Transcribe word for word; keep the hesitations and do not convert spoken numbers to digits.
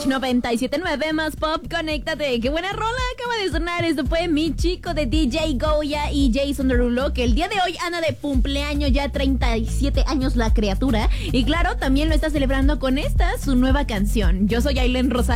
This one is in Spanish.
noventa y siete punto nueve más pop, conéctate. Qué buena rola acaba de sonar. Esto fue Mi Chico de D J Goya y Jason Derulo, que el día de hoy anda de cumpleaños, ya treinta y siete años la criatura. Y claro, también lo está celebrando con esta, su nueva canción. Yo soy Ailen Rosario.